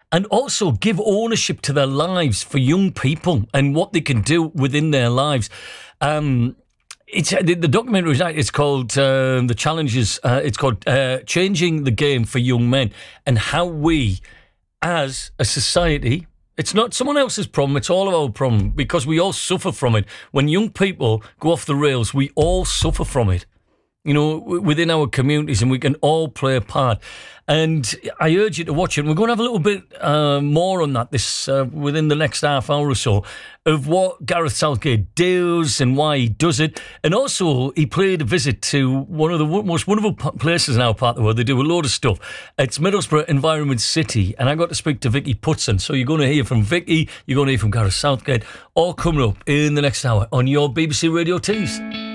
and also give ownership to their lives for young people and what they can do within their lives. It's the documentary. It's called The Challenges. It's called Changing the Game for Young Men, and how we, as a society, it's not someone else's problem. It's all our problem, because we all suffer from it. When young people go off the rails, we all suffer from it. You know, within our communities, and we can all play a part. And I urge you to watch it. We're going to have a little bit more on that within the next half hour or so, of what Gareth Southgate does and why he does it. And also, he paid a visit to one of the most wonderful places in our part of the world. They do a load of stuff. It's Middlesbrough Environment City, and I got to speak to Vicky Putson. So you're going to hear from Vicky, you're going to hear from Gareth Southgate, all coming up in the next hour on your BBC Radio Tees.